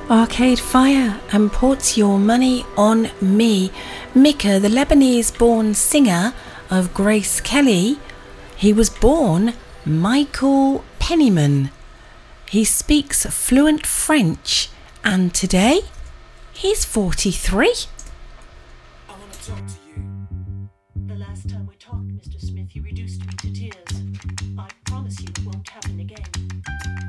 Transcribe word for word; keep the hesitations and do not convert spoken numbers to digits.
Arcade Fire and Put Your Money on Me. Mika, the Lebanese-born singer of Grace Kelly, he was born Michael Penniman. He speaks fluent French and today he's forty-three. I want to talk to you. The last time we talked, Mister Smith, you reduced me to tears. I promise you it won't happen again.